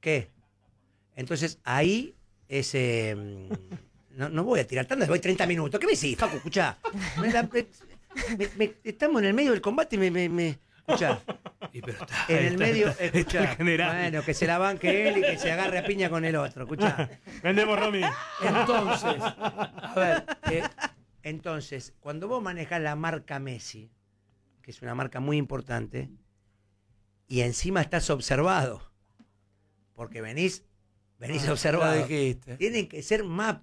¿Qué? Entonces ahí ese no voy a tirar tandas, voy 30 minutos. ¿Qué me decís, Facu? Escuchá. Estamos en el medio del combate y me escuchá. En el medio, escuchá. Bueno, que se la banque él y que se agarre a piña con el otro. Escuchá. Vendemos, Romy. Entonces, a ver, entonces, cuando vos manejás la marca Messi, que es una marca muy importante, y encima estás observado, porque venís observado, tienen que ser más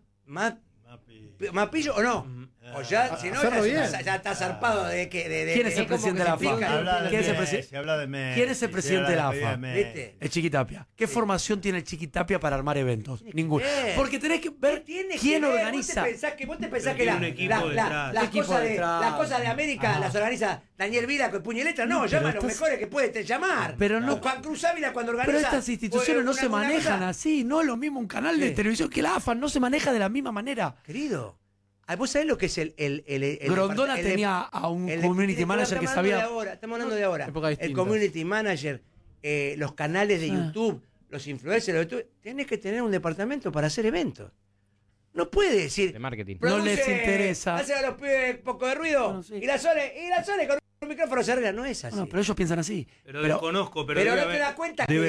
pillo o no. O ya, si no, ya está zarpado de que. ¿Quién es el presidente de la AFA? ¿Quién es el presidente? Se habla de Messi. ¿Quién es el presidente de la AFA? ¿Viste? El Chiquitapia. ¿Qué formación tiene el Chiquitapia para armar eventos? Ninguna. Porque tenés que ver quién organiza. ¿Vos te pensás que las cosas de América las organiza Daniel Vila con puño y letra? No, llama a los mejores que puedes llamar. Pero no. O Juan Cruz Ávila cuando organiza. Pero estas instituciones no se manejan así. No es lo mismo un canal de televisión que la AFA. No se maneja de la misma manera. Querido. ¿Vos sabés lo que es el Grondona tenía a un community manager que sabía. Estamos hablando de ahora. El community manager, los canales de YouTube, los influencers de YouTube. Tenés que tener un departamento para hacer eventos. No puede decir. De marketing. No les interesa. Hace a los pibes poco de ruido. Bueno, sí. Y la Sole con un micrófono se arregla. No es así. No, pero ellos piensan así. Pero desconozco, pero no te das cuenta que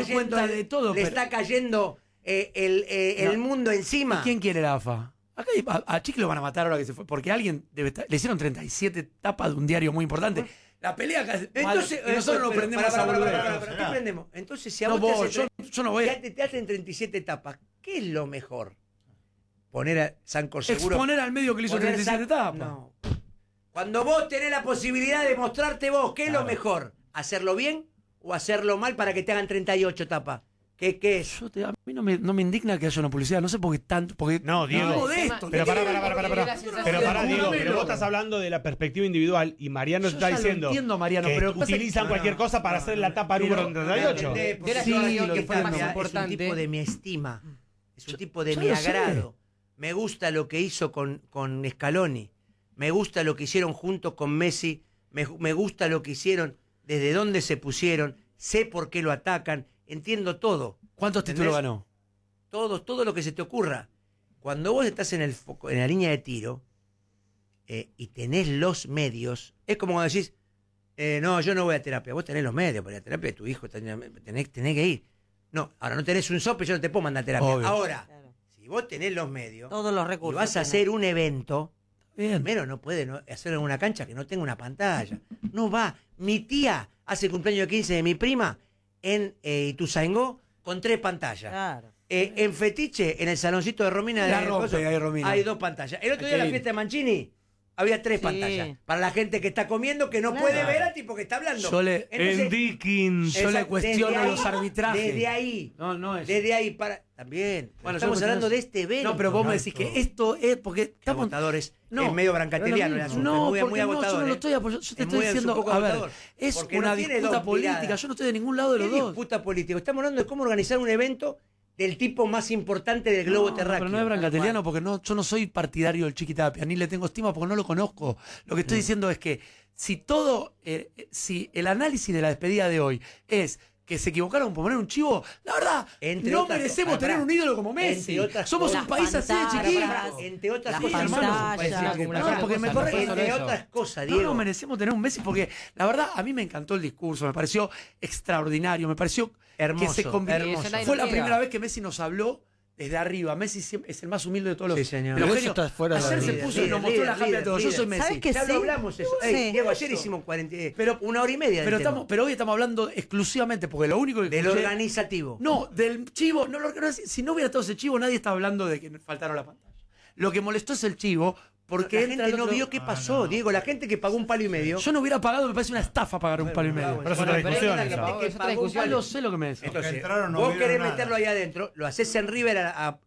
le está cayendo el mundo encima. ¿Y quién quiere la AFA? Acá a Chiqui lo van a matar ahora que se fue, porque alguien debe estar, le hicieron 37 tapas de un diario muy importante. La pelea acá, entonces, y nosotros nos prendemos a ¿qué prendemos? Entonces, si a no, vos yo no voy a te hacen 37 tapas, ¿qué es lo mejor? Poner a Sancor Seguro. Exponer al medio que le hizo 37 tapas. No. Cuando vos tenés la posibilidad de mostrarte vos, ¿qué es lo mejor? ¿Hacerlo bien o hacerlo mal para que te hagan 38 tapas? ¿Qué es? A mí no me indigna que haya una publicidad, no sé por qué tanto. Porque no, Diego. De esto, pero pará. Pero pará, Diego, pero vos estás hablando de la perspectiva individual y Mariano está diciendo. Entiendo, Mariano, que pero utilizan cualquier cosa para hacer la tapa número 38. Que fue más importante. Es un tipo de mi estima. Es un tipo de mi agrado. Me gusta lo que hizo con Scaloni. Me gusta lo que hicieron juntos con Messi. Me gusta lo que hicieron, desde dónde se pusieron. Sé por qué lo atacan. Entiendo todo. ¿Cuántos títulos ganó? Todo lo que se te ocurra. Cuando vos estás en la línea de tiro y tenés los medios, es como cuando decís, no, yo no voy a terapia. Vos tenés los medios para ir a terapia de tu hijo, tenés que ir. No, ahora no tenés un sope, yo no te puedo mandar a terapia. Obvio. Ahora, si vos tenés los medios, todos los recursos, y vas a hacer un evento, bien. Primero no puede hacerlo en una cancha que no tenga una pantalla. No va. Mi tía hace el cumpleaños de 15 de mi prima en Ituzaingó con 3 pantallas. Claro. En Fetiche, en el saloncito de Romina, hay 2 pantallas. El otro día en la fiesta de Mancini había 3 pantallas. Para la gente que está comiendo, que no puede ver al tipo que está hablando. En Dickens. Yo le cuestiono los arbitrajes. Desde ahí. No es. Desde ahí para. También. Bueno, estamos hablando de este evento. No, pero vos me decís que esto es porque estamos agotadores. Es medio brancateliano el asunto. No, muy agotador. Yo no lo estoy apoyando. Yo te estoy diciendo, a ver, es una disputa política. Yo no estoy de ningún lado de los dos. Disputa política. Estamos hablando de cómo organizar un evento del tipo más importante del globo terráqueo. Pero no es brancateliano porque yo no soy partidario del Chiquitapia, ni le tengo estima porque no lo conozco. Lo que estoy diciendo es que si el análisis de la despedida de hoy es que se equivocaron por poner un chivo, la verdad, no merecemos tener un ídolo como Messi. Somos un país así de chiquito. Entre otras cosas, entre otras cosas, Diego. No merecemos tener un Messi porque, la verdad, a mí me encantó el discurso, me pareció extraordinario, me pareció hermoso, que se convirtió. Hermoso. Fue la primera vez que Messi nos habló desde arriba. Messi siempre es el más humilde de todos los. Sí, señor. Pero eso está fuera. Ayer se puso y nos mostró la cambia de todo. Yo soy Messi. ¿Sabes que ya lo hablamos eso. Diego, ayer hicimos 1 hora y media. Pero hoy estamos hablando exclusivamente porque lo único que del organizativo. No, del chivo. Si no hubiera estado ese chivo, nadie está hablando de que faltaron la pantalla. Lo que molestó es el chivo. Porque la gente no vio qué pasó, Diego. La gente que pagó 1,5 palos. Yo no hubiera pagado, me parece una estafa pagar 1,5 palos. Pero es otra discusión. Es otra discusión. Yo sé lo que me decís. Entonces, vos querés meterlo ahí adentro, lo haces en River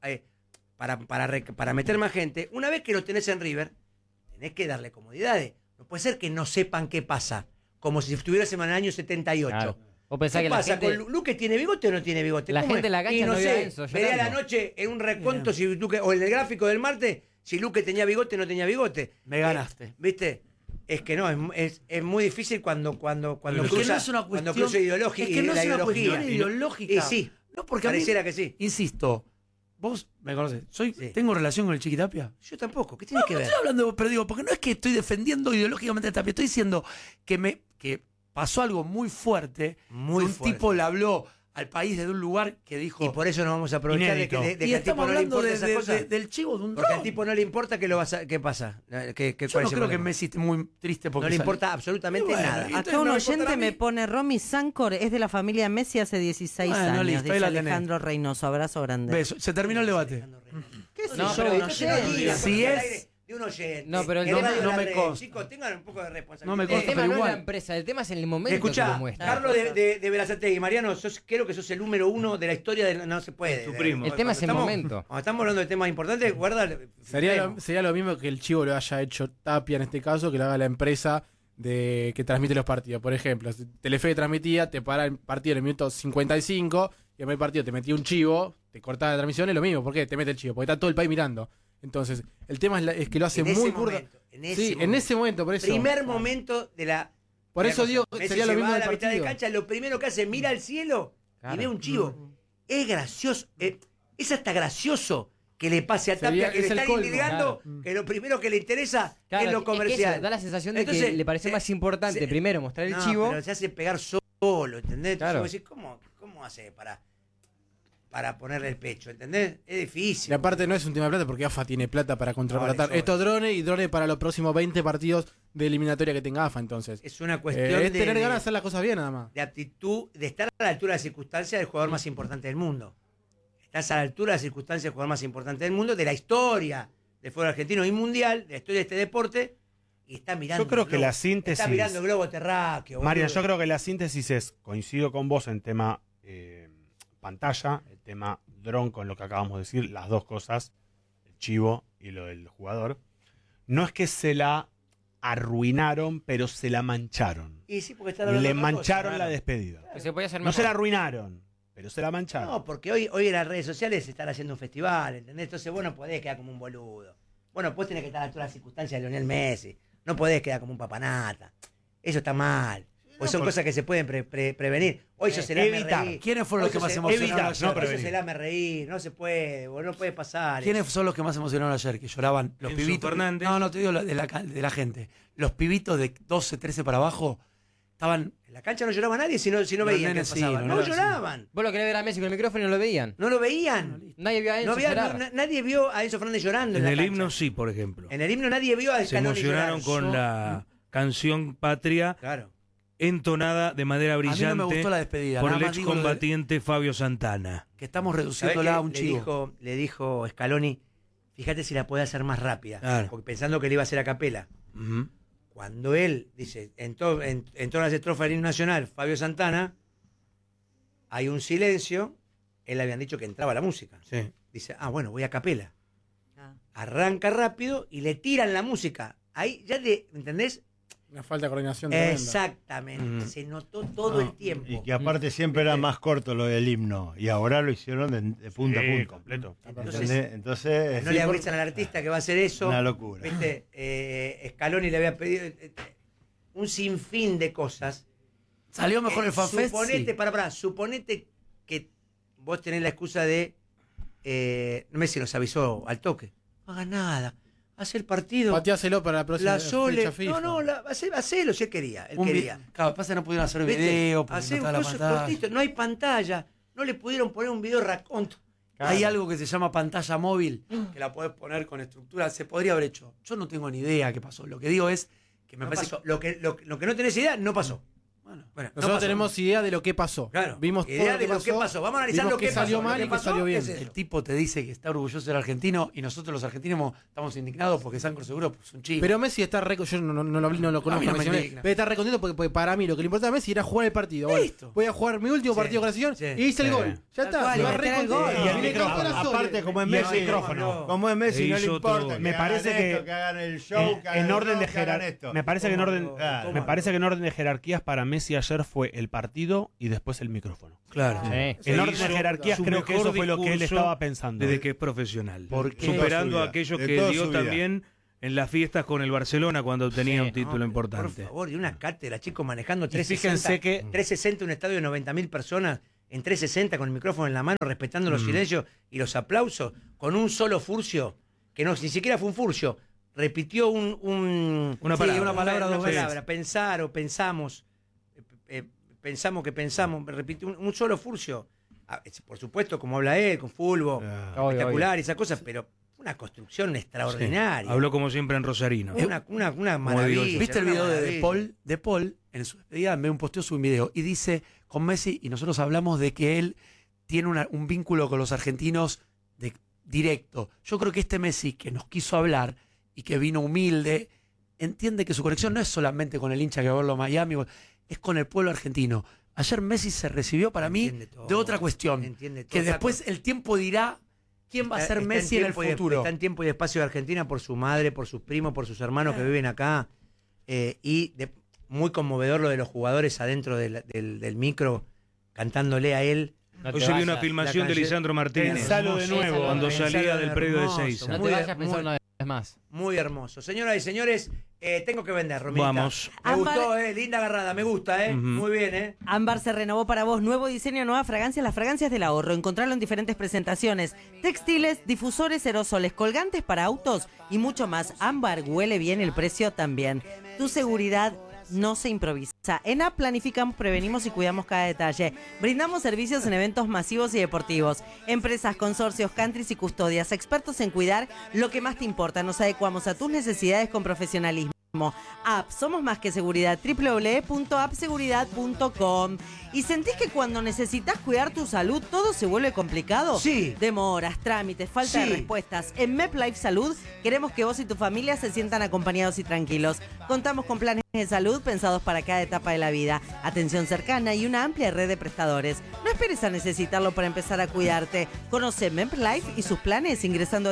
para meter más gente. Una vez que lo tenés en River, tenés que darle comodidades. No puede ser que no sepan qué pasa, como si estuviéramos en el año 78. Claro. ¿Vos pensás ¿Qué que pasa? la gente... ¿Con Luque tiene bigote o no tiene bigote? La gente en la cancha no no vio a sé, Enzo veré a la llorando. noche en un recuento si Luque, o en el gráfico del martes, si Luque tenía bigote o no tenía bigote. Me ganaste. ¿Viste? Es que no, es muy difícil cuando cruza ideología. Es que no es una cuestión ideológica. Y sí. No, porque a mí, Pareciera que sí. insisto, vos me conocés, Sí. ¿tengo relación con el Chiqui Tapia? Yo tampoco. ¿Qué tiene que No ver? estoy hablando de vos, pero digo, porque no es que estoy defendiendo ideológicamente a Tapia, estoy diciendo que pasó algo muy fuerte, Muy un fuerte. tipo le habló al país desde un lugar que dijo... Y por eso nos vamos a aprovechar de Inédito. que y al tipo estamos no le hablando importa esas cosas. del chivo de un Porque al dron. tipo no le importa que lo vas a, qué pasa. Yo ¿Cuál no es el creo que problema? Messi esté muy triste porque No le salió. importa absolutamente Y bueno, nada. y- Acá entonces un me va a importar oyente a mí. me pone, Romy Sancor es de la familia Messi hace 16 Bueno, años, listo, ahí dice la tenés. Alejandro Reynoso. Abrazo grande. Beso. Se terminó el debate. ¿Qué sé No, yo? pero un no sé, oyente? Si es... De un oyente. No, pero que no- Radio no La me Red. consta. Chicos, tengan un poco de responsabilidad. No me El consta, tema pero no es igual. la empresa, el tema es en el momento que Escuchá, lo muestra. Carlos de Berazategui, Mariano, creo que sos el número 1 de la historia de... No se puede. Tu primo. El tema es el momento. Cuando estamos hablando de temas importantes, guarda... Sería lo mismo que el chivo lo haya hecho Tapia en este caso, que lo haga la empresa que transmite los partidos. Por ejemplo, si Telefe transmitía, te para el partido en el minuto 55 y en el partido te metía un chivo, te cortaba la transmisión, es lo mismo. ¿Por qué te mete el chivo? Porque está todo el país mirando. Entonces, el tema es que lo hace En muy ese burda. momento, En ese momento, por eso. Primer momento de la... Por de la eso cosa. digo, Messi sería lo se mismo va a del la mitad de partido. cancha, lo primero que hace, mira al cielo y Claro. ve un chivo. Es gracioso. Es hasta gracioso que le pase a Tapia, Sería- que le es el están colmo, indigando, claro. que lo primero que le interesa Claro, es lo que comercial. eso da la sensación de Entonces, que le pareció más importante primero mostrar el no, chivo. pero se hace pegar solo, ¿entendés? Claro. Entonces vos decís, ¿cómo hace para ponerle el pecho, ¿entendés? Es difícil. Y aparte no es un tema de plata porque AFA tiene plata para contratar No, le estos drones y drones para los próximos 20 partidos de eliminatoria que tenga AFA. Entonces, Es una cuestión es tener de, ganas de hacer las cosas bien nada más. de aptitud, de estar a la altura de las circunstancias del jugador más importante del mundo. Estás a la altura de las circunstancias del jugador más importante del mundo, de la historia del fútbol argentino y mundial, de la historia de este deporte, y está mirando. Yo creo el que globo. la síntesis... Está mirando el globo terráqueo. Marian, boludo. yo creo que la síntesis es, coincido con vos en tema pantalla, el tema dron con lo que acabamos de decir, las dos cosas, el chivo y lo del jugador. No es que se la arruinaron, pero se la mancharon. Y sí, porque está hablando Le de otra mancharon cosa, la claro. despedida. Que se podía hacer No se la mejor. arruinaron, pero se la mancharon. No, porque hoy en las redes sociales se están haciendo un festival, ¿entendés? Entonces vos no podés quedar como un boludo. Bueno, vos tenés que estar a la altura de las circunstancias de Lionel Messi. No podés quedar como un papanata. Eso está mal. Pues son cosas que se pueden prevenir. Hoy sos el evitar. reír. ¿Quiénes fueron los que más se emocionaron evitar, ayer? no Hoy prevenir. sos el hazme reír. No se puede, no puede pasar. ¿Quiénes son los que más emocionaron ayer? Que lloraban los Enzo pibitos. Fernández. No, te digo de la gente. Los pibitos de 12, 13 para abajo estaban. En la cancha no lloraba nadie si no Los veían que nenes sí, pasaba. los No nenes sí. lloraban. Vos lo querés ver a Messi con el micrófono y no lo veían. No lo veían. Nadie vio a Enzo No había- llorar. nadie vio a Enzo Fernández llorando. En la el cancha. himno sí, por ejemplo. En el himno nadie vio a Se Scaloni emocionaron llorar. con la canción Patria Claro. entonada de manera A mí brillante no me gustó la despedida. por nada el más digo lo de- excombatiente Fabio Santana. que estamos ¿Sabés reduciéndola qué? a un chivo. Le dijo Scaloni, fíjate si la puede hacer más rápida. Claro. Porque pensando que le iba a hacer a capela. Ujú. Cuando él dice, entró en las estrofas del himno nacional, Fabio Santana, hay un silencio. Él le habían dicho que entraba la música. Sí. Dice, bueno, voy a capela. Ah. Arranca rápido y le tiran la música. Ahí ya ¿entendés? Una falta de coordinación tremenda. Exactamente. Mm. Se notó todo el tiempo. Y que aparte siempre era más corto lo del himno. Y ahora lo hicieron de punta a Sí, punta. completo. ¿Entendés? Entonces, No le avisan al artista que va a hacer eso. una locura. ¿Viste? Scaloni le había pedido un sinfín de cosas. ¿Salió mejor el FanFest? Suponete, Sí. suponete que vos tenés la excusa de Messi nos avisó al toque. No hagas nada. Hace el partido. Pateáselo para la próxima La Sole. fecha FIFA. Hacelo si él quería. Él quería. Claro, pasa que no pudieron hacer ¿Viste? video, porque Hacer no un estaba la coso pantalla. cortito. No hay pantalla. No le pudieron poner un video raconto. Hay algo que se llama pantalla móvil, que la podés poner con estructura. Se podría haber hecho. Yo no tengo ni idea qué pasó. Lo que digo es que me No parece pasó. Lo que no tenés idea, no pasó. Bueno, Bueno, no Nosotros pasó. tenemos idea de lo que pasó. Claro. Vimos Idea todo de lo que pasó. Vamos a analizar vimos lo que salió pasó. mal Lo y que que salió pasó, bien. ¿qué es eso? el tipo te dice que está orgulloso de ser argentino y nosotros los argentinos estamos indignados porque Sancor seguro es un chico. Pero Messi está re, yo no lo conozco, A mí no me Messi, indigna. pero está re contento porque para mí lo que le importaba a Messi era jugar el partido. Bueno, Listo. voy a jugar mi último Sí, partido con la selección sí. y hice el Sí. gol. Ya Tal está, cual, se va y re meter el contento. gol. Y el Y le micrófono. cantó la Sole. Aparte, como es Y el Messi, micrófono. como es Messi, E no le hizo importa. todo. Que Me hagan parece esto, que- que hagan el show, que hagan En el orden rock, de que hagan jerarquía. esto. Me parece que en orden, Claro. me parece que en orden de jerarquías para Messi ayer fue el partido y después el micrófono. Claro. Sí. En orden hizo de jerarquías su creo que mejor eso fue lo que él discurso estaba pensando. Desde que es profesional. Porque Superando de a aquellos toda que su dio vida. también en las fiestas con el Barcelona cuando tenía Sí. un título No, importante. Por favor, y una cátedra, chicos, manejando Y 360. fíjense que 360, un estadio de 90.000 personas en 360 con el micrófono en la mano, respetando los silencios y los aplausos, con un solo furcio, que no ni siquiera fue un furcio, repitió Una palabra una dos veces. palabra, pensar o pensamos, pensamos que pensamos, repitió un solo furcio. Por supuesto, como habla él, con fulbo, espectacular y esas cosas, pero una construcción extraordinaria. Habló como siempre en Rosarino. Una maravilla. ¿Viste el una video de maravilla. De Paul? En su despedida me posteó su video y dice, con Messi, y nosotros hablamos de que él tiene un vínculo con los argentinos directo. Yo creo que este Messi que nos quiso hablar y que vino humilde, entiende que su conexión no es solamente con el hincha que va a verlo a Miami, es con el pueblo argentino. Ayer Messi se recibió para mí de otra cuestión, Entiende todo. que después el tiempo dirá quién va a ser Messi en el futuro. Está en tiempo y espacio de Argentina por su madre, por sus primos, por sus hermanos que viven acá. Muy conmovedor lo de los jugadores adentro del micro, cantándole a él. No Hoy te se vio vayas. una filmación La de canción- Lisandro Martínez. Pensalo de nuevo. Cuando Pensalo salía de del predio de hermoso. Ezeiza. No te Muy- vayas muy- pensando una vez más. Muy hermoso. Señoras y señores, tengo que vender, Romita. Vamos. Me Ámbar- gustó, linda agarrada, me gusta, Ujú. Muy bien, Ámbar se renovó para vos. Nuevo diseño, nueva fragancia. Las fragancias del ahorro. Encontrarlo en diferentes presentaciones. Textiles, difusores, aerosoles, colgantes para autos y mucho más. Ámbar huele bien, el precio también. Tu seguridad no se improvisa. En App planificamos, prevenimos y cuidamos cada detalle. Brindamos servicios en eventos masivos y deportivos. Empresas, consorcios, countries y custodias. Expertos en cuidar lo que más te importa. Nos adecuamos a tus necesidades con profesionalismo. App, somos más que seguridad. www.appseguridad.com. ¿Y sentís que cuando necesitas cuidar tu salud todo se vuelve complicado? Sí. Demoras, trámites, falta de Sí. respuestas. En MepLife Salud queremos que vos y tu familia se sientan acompañados y tranquilos. Contamos con planes de salud pensados para cada etapa de la vida, atención cercana y una amplia red de prestadores. No esperes a necesitarlo para empezar a cuidarte. Conoce MepLife y sus planes ingresando a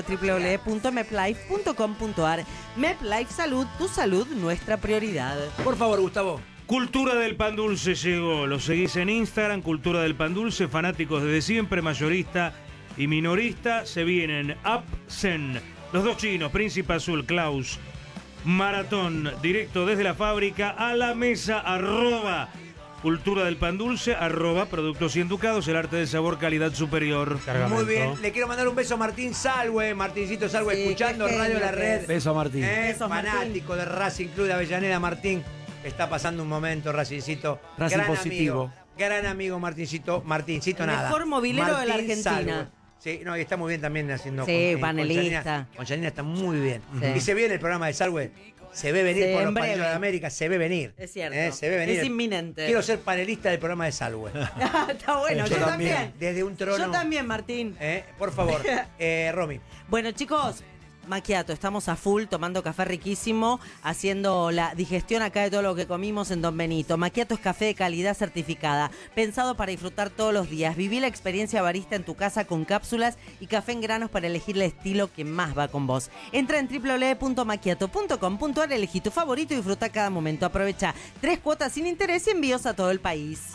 www.meplife.com.ar. MepLife Salud, tu salud, nuestra prioridad. Por favor, Gustavo. Cultura del Pan Dulce llegó. Lo seguís en Instagram, Cultura del Pan Dulce. Fanáticos desde siempre, mayorista y minorista. Se vienen Upsen. Los dos chinos, Príncipe Azul, Klaus. Maratón, directo desde la fábrica a la mesa. @ Cultura del Pan Dulce, @ Productos y Enducados. El arte del sabor, calidad superior. Muy bien. Le quiero mandar un beso a Martín Salwe. Martincito Salwe, Sí, escuchando qué Radio La genio que Red. es. Beso a Martín. Besos, Fanático de Racing Club de Avellaneda, Martín. Está pasando un momento, Racincito. Racing positivo. Gran amigo, Martincito. Martincito, El nada. mejor movilero de la Martín Argentina. Salwe. Sí, no, y está muy bien también haciendo. Sí, con panelista. Janina. Con Janina está muy bien. Sí. Y se viene el programa de Salwe. Se ve venir Sí, por en los pasillos breve. de América. Se ve venir. Es cierto. Se ve venir. Es inminente. Quiero ser panelista del programa de Salwe. Está bueno, yo también. Desde un trono. Yo también, Martín. Por favor. Romy. Bueno, chicos, Macchiato, estamos a full tomando café riquísimo, haciendo la digestión acá de todo lo que comimos en Don Benito. Macchiato es café de calidad certificada, pensado para disfrutar todos los días. Viví la experiencia barista en tu casa con cápsulas y café en granos para elegir el estilo que más va con vos. Entra en www.macchiato.com.ar, elegí tu favorito y disfruta cada momento. Aprovecha 3 cuotas sin interés y envíos a todo el país.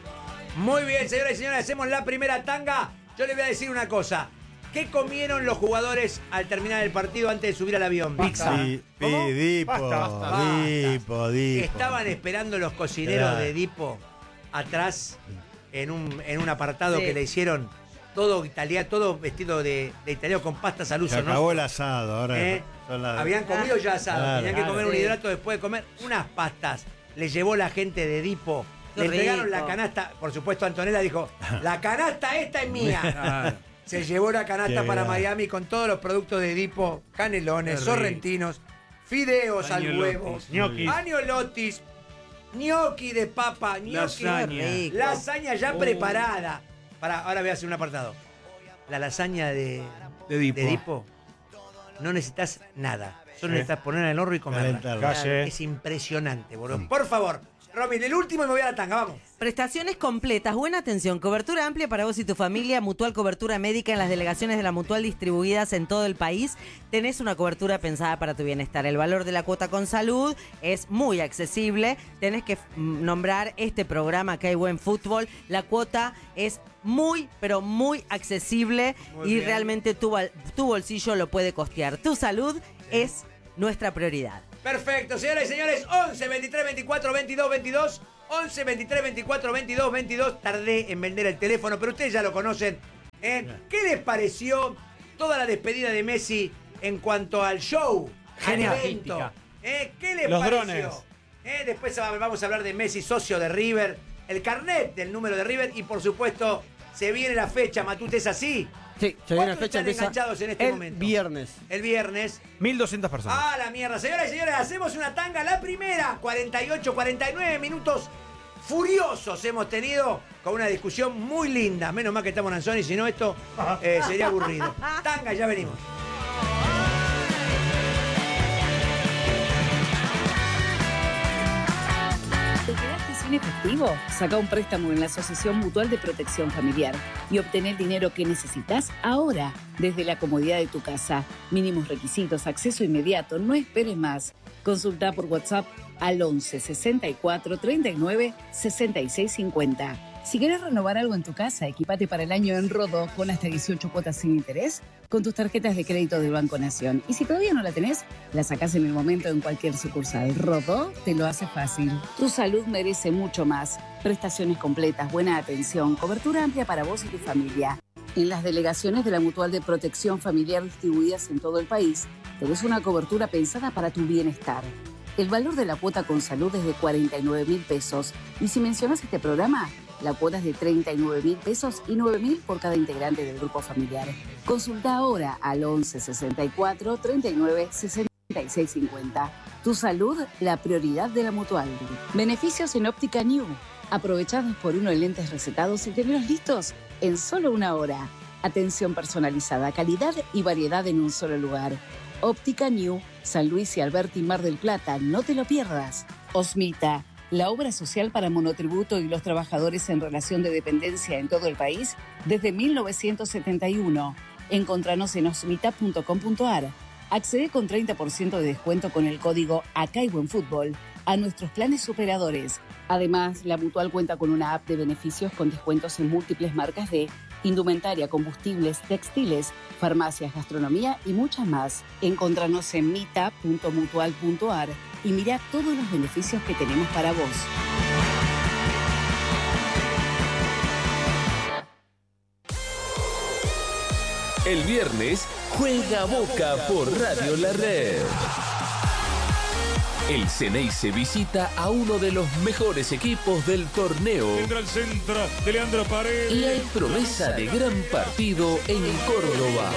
Muy bien, señoras y señores, hacemos la primera tanga. Yo les voy a decir una cosa. ¿Qué comieron los jugadores al terminar el partido antes de subir al avión? Pizza. ¿Cómo? Dipo, Basta. Dipo. Estaban esperando los cocineros Claro. de Dipo atrás en un apartado Sí. que le hicieron todo italiano, todo vestido de italiano con pastas al uso, Se ¿no? acabó el asado, ahora ¿Eh? son las- Habían comido ya asado, Claro. tenían que comer un Sí. hidrato después de comer unas pastas. Le llevó la gente de Dipo. Qué Le entregaron rico. la canasta. Por supuesto, Antonella dijo: la canasta esta es mía. Claro. Se llevó la canasta Qué para grande. Miami con todos los productos de Dipo, canelones, Qué rico. sorrentinos, fideos al Añolotis, huevo, ñoquis. añolotis, gnocchi de papa, gnocchi, Lasaña. Rico. lasaña ya preparada. Ahora voy a hacer un apartado. La lasaña de Dipo, no necesitas nada. Solo necesitas ponerla en el horno y comerla. Calentarla. Calle. Es impresionante, boludo. Por favor, Robin, el último y me voy a la tanga, vamos. Prestaciones completas, buena atención, cobertura amplia para vos y tu familia, Mutual Cobertura Médica en las delegaciones de la Mutual distribuidas en todo el país. Tenés una cobertura pensada para tu bienestar. El valor de la cuota con salud es muy accesible. Tenés que nombrar este programa, que hay buen fútbol. La cuota es muy, pero muy accesible Muy y bien. realmente tu bolsillo lo puede costear. Tu salud es nuestra prioridad. Perfecto, señoras y señores, 11 23 24 22 22, 11 23 24 22 22. Tardé en vender el teléfono, pero ustedes ya lo conocen. ¿Qué les pareció toda la despedida de Messi en cuanto al show? Genial. Al evento? ¿Qué les Los pareció? drones. Después vamos a hablar de Messi, socio de River, el carnet del número de River y por supuesto se viene la fecha. Matute, ¿es así? Sí, se viene la ¿Cuántos fecha, están empieza enganchados en este el momento? viernes. El viernes. 1.200 personas. ¡Ah, la mierda! Señoras y señores, hacemos una tanga. La primera, 48, 49 minutos furiosos hemos tenido con una discusión muy linda. Menos mal que estamos en Anzoni, si no esto sería aburrido. Tanga, ya venimos. ¿Te quedaste sin efectivo? Saca un préstamo en la Asociación Mutual de Protección Familiar y obtén el dinero que necesitas ahora, desde la comodidad de tu casa. Mínimos requisitos, acceso inmediato, no esperes más. Consulta por WhatsApp al 11 64 39 66 50. Si querés renovar algo en tu casa, equipate para el año en Rodó con hasta 18 cuotas sin interés con tus tarjetas de crédito del Banco Nación. Y si todavía no la tenés, la sacás en el momento en cualquier sucursal. Rodó te lo hace fácil. Tu salud merece mucho más. Prestaciones completas, buena atención, cobertura amplia para vos y tu familia. En las delegaciones de la Mutual de Protección Familiar distribuidas en todo el país, tenés una cobertura pensada para tu bienestar. El valor de la cuota con salud es de 49.000 pesos. Y si mencionas este programa, la cuota es de 39.000 pesos y 9.000 por cada integrante del grupo familiar. Consulta ahora al 11 64 39 66 50. Tu salud, la prioridad de la Mutual. Beneficios en Óptica New. Aprovechá 2x1 en lentes recetados y tenerlos listos en solo una hora. Atención personalizada, calidad y variedad en un solo lugar. Óptica New, San Luis y Alberti, Mar del Plata. No te lo pierdas. Osmita, la obra social para monotributo y los trabajadores en relación de dependencia en todo el país desde 1971. Encontranos en osmita.com.ar. Accede con 30% de descuento con el código Acá hay buen fútbol a nuestros planes superadores. Además, la Mutual cuenta con una app de beneficios con descuentos en múltiples marcas de indumentaria, combustibles, textiles, farmacias, gastronomía y muchas más. Encontranos en mita.mutual.ar y mira todos los beneficios que tenemos para vos. El viernes juega Boca por Radio La Red. El Ceneice visita a uno de los mejores equipos del torneo. Tendrá el centro de Leandro Paredes. Y hay promesa de gran partido en Córdoba.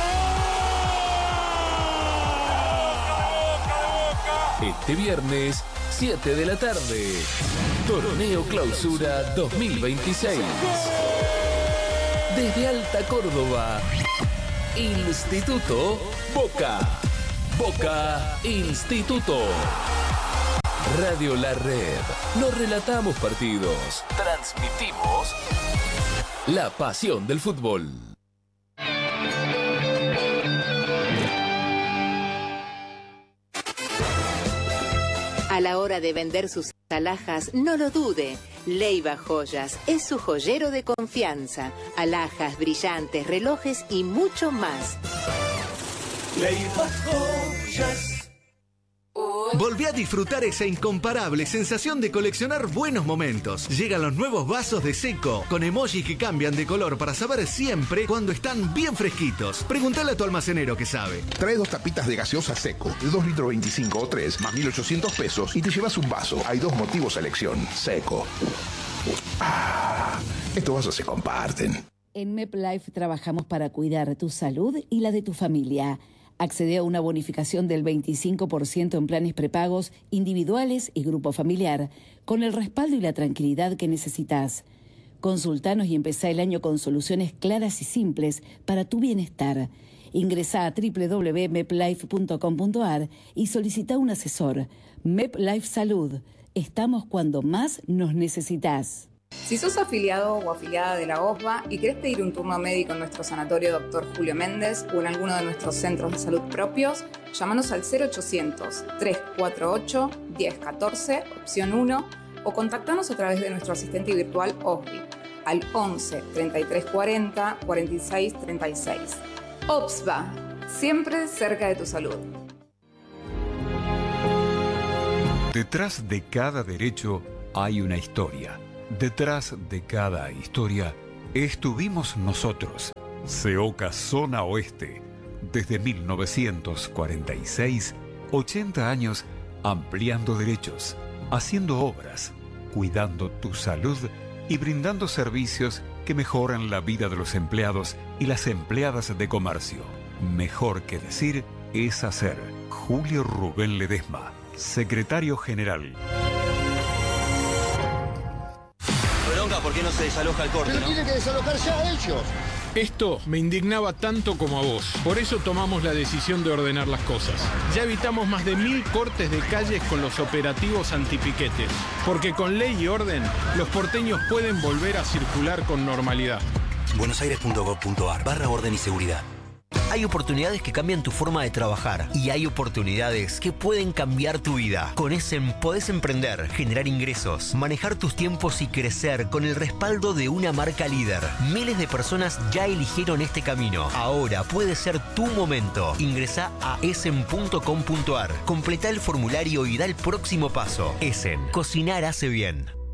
Este viernes, 7 de la tarde. Torneo Clausura 2026. Desde Alta Córdoba. Instituto Boca. Boca Instituto. Radio La Red. No relatamos partidos. Transmitimos la pasión del fútbol. A la hora de vender sus alhajas, no lo dude. Leiva Joyas es su joyero de confianza. Alhajas, brillantes, relojes y mucho más. Leiva Joyas. Volví a disfrutar esa incomparable sensación de coleccionar buenos momentos. Llegan los nuevos vasos de Seco, con emojis que cambian de color para saber siempre cuando están bien fresquitos. Pregúntale a tu almacenero que sabe. Trae 2 tapitas de gaseosa Seco, de 2 litros 25 o 3, más 1.800 pesos y te llevas un vaso. Hay 2 motivos a elección. Seco. Estos vasos se comparten. En MepLife trabajamos para cuidar tu salud y la de tu familia. Accede a una bonificación del 25% en planes prepagos individuales y grupo familiar, con el respaldo y la tranquilidad que necesitas. Consultanos y empezá el año con soluciones claras y simples para tu bienestar. Ingresá a www.meplife.com.ar y solicita un asesor. MepLife Salud. Estamos cuando más nos necesitas. Si sos afiliado o afiliada de la OSBA y querés pedir un turno médico en nuestro sanatorio Dr. Julio Méndez o en alguno de nuestros centros de salud propios, llámanos al 0800-348-1014, opción 1, o contactanos a través de nuestro asistente virtual OSBI al 11 33 40 46 36. OSBA, siempre cerca de tu salud. Detrás de cada derecho hay una historia. Detrás de cada historia estuvimos nosotros. SEOCA Zona Oeste. Desde 1946, 80 años ampliando derechos, haciendo obras, cuidando tu salud y brindando servicios que mejoran la vida de los empleados y las empleadas de comercio. Mejor que decir es hacer. Julio Rubén Ledesma, secretario general. Bronca, ¿por qué no se desaloja el corte? Pero tiene que desalojar ya ellos. Esto me indignaba tanto como a vos. Por eso tomamos la decisión de ordenar las cosas. Ya evitamos más de 1000 cortes de calles con los operativos antipiquetes. Porque con ley y orden, los porteños pueden volver a circular con normalidad. buenosaires.gov.ar/orden y seguridad. Hay oportunidades que cambian tu forma de trabajar y hay oportunidades que pueden cambiar tu vida. Con Essen podés emprender, generar ingresos, manejar tus tiempos y crecer con el respaldo de una marca líder. Miles de personas ya eligieron este camino. Ahora puede ser tu momento. Ingresá a essen.com.ar, completá el formulario y da el próximo paso. Essen, cocinar hace bien.